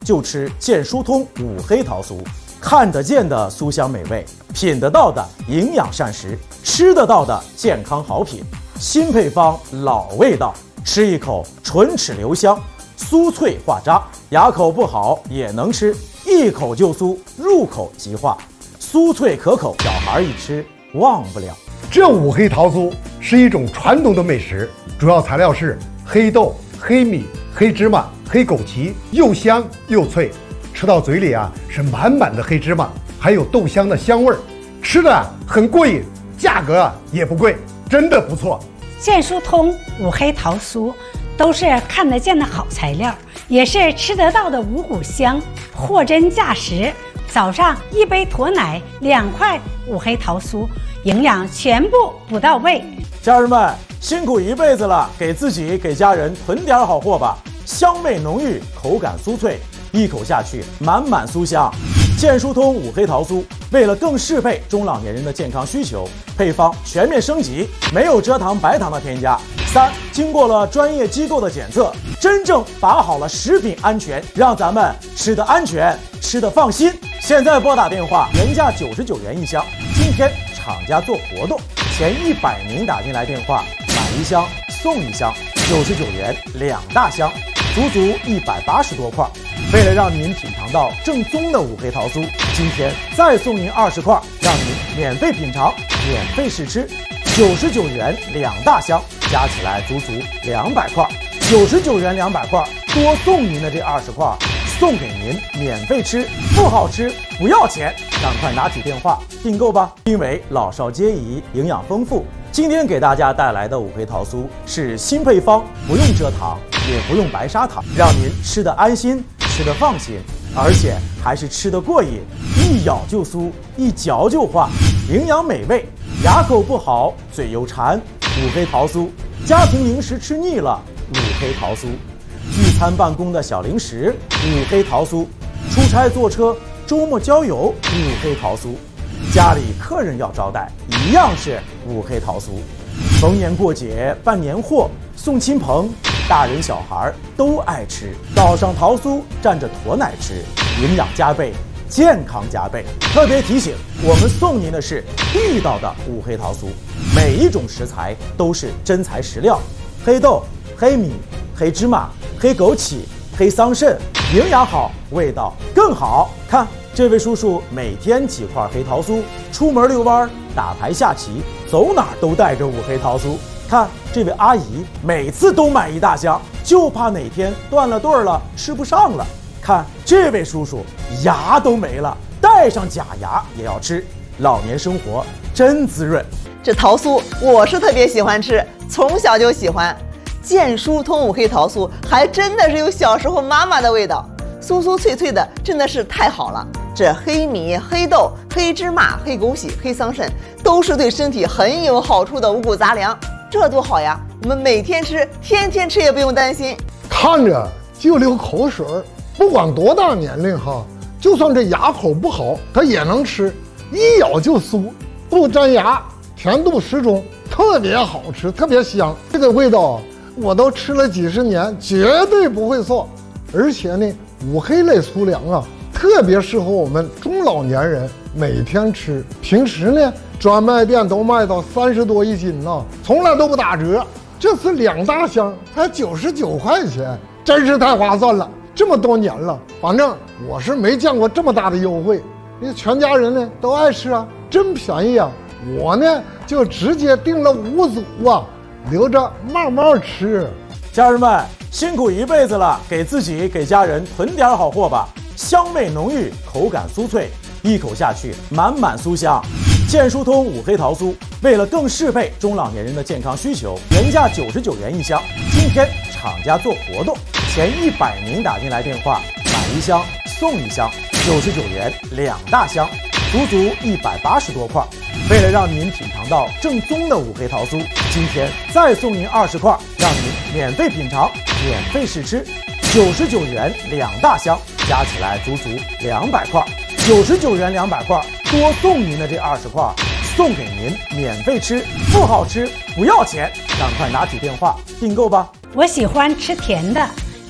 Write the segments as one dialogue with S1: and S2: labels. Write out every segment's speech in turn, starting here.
S1: 就吃健疏通五黑桃酥，看得见的酥香美味，品得到的营养膳食，吃得到的健康好品，新配方老味道，吃一口唇齿留香，酥脆化渣，牙口不好也能吃，一口就酥，入口即化，酥脆可口，小孩一吃忘不了。
S2: 这五黑桃酥是一种传统的美食，主要材料是黑豆、黑米、黑芝麻、黑枸杞，又香又脆，吃到嘴里是满满的黑芝麻，还有豆香的香味儿，吃的很过瘾，价格也不贵，真的不错。
S3: 健疏通五黑桃酥都是看得见的好材料，也是吃得到的五谷香，货真价实。早上一杯驮奶，2块五黑桃酥，营养全部补到位。
S1: 家人们辛苦一辈子了，给自己给家人囤点好货吧。香味浓郁，口感酥脆，一口下去满满酥香。健疏通五黑桃酥为了更适配中老年人的健康需求，配方全面升级，没有蔗糖白糖的添加。3，经过了专业机构的检测，真正把好了食品安全，让咱们吃得安全，吃得放心。现在拨打电话，原价99元一箱，今天厂家做活动，前100名打进来电话，买一箱送一箱，99元2大箱，足足180多块。为了让您品尝到正宗的五黑桃酥，今天再送您20块，让您免费品尝，免费试吃，99元2大箱，加起来足足200块，99元200块，多送您的这20块，送给您免费吃，不好吃不要钱，赶快拿起电话订购吧！因为老少皆宜，营养丰富。今天给大家带来的五黑桃酥是新配方，不用蔗糖，也不用白砂糖，让您吃得安心，吃得放心，而且还是吃得过瘾，一咬就酥，一嚼就化，营养美味，牙口不好嘴又馋，五黑桃酥，家庭零食吃腻了，五黑桃酥，聚餐办公的小零食，五黑桃酥，出差坐车周末郊游，五黑桃酥，家里客人要招待，一样是五黑桃酥，逢年过节办年货送亲朋，大人小孩都爱吃，倒上桃酥蘸着驮奶吃，营养加倍，健康加倍。特别提醒，我们送您的是地道的五黑桃酥，每一种食材都是真材实料，黑豆、黑米、黑芝麻、黑枸杞、黑桑葚，营养好，味道更好。看这位叔叔每天几块黑桃酥，出门遛弯、打牌下棋，走哪儿都带着五黑桃酥。看这位阿姨每次都买一大箱，就怕哪天断了顿了吃不上了。看这位叔叔牙都没了，带上假牙也要吃，老年生活真滋润。
S4: 这桃酥我是特别喜欢吃，从小就喜欢。健疏通五黑桃酥还真的是有小时候妈妈的味道，酥酥脆脆的，真的是太好了。这黑米、黑豆、黑芝麻、黑枸杞、黑桑葚都是对身体很有好处的五谷杂粮，这多好呀！我们每天吃，天天吃也不用担心。
S2: 看着就流口水，不管多大年龄就算这牙口不好，它也能吃，一咬就酥，不粘牙，甜度适中，特别好吃，特别香。这个味道我都吃了几十年，绝对不会错。而且呢，五黑类粗粮特别适合我们中老年人每天吃。平时呢，专卖店都卖到30多一斤从来都不打折。这次2大箱才99块钱，真是太划算了。这么多年了，反正我是没见过这么大的优惠。你全家人呢都爱吃真便宜我呢就直接订了5组留着慢慢吃。
S1: 家人们辛苦一辈子了，给自己给家人囤点好货吧。香味浓郁，口感酥脆，一口下去满满酥香。健疏通五黑桃酥为了更适配中老年人的健康需求，原价99元一箱，今天厂家做活动，前100名打进来电话，买一箱送一箱，99元2大箱，足足180多块。为了让您品尝到正宗的五黑桃酥，今天再送您20块，让您免费品尝，免费试吃，99元2大箱，加起来足足200块，99元200块，多送您的这20块，送给您免费吃，不好吃不要钱，赶快拿起电话订购吧。
S3: 我喜欢吃甜的，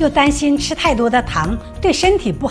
S3: 又担心吃太多的糖对身体不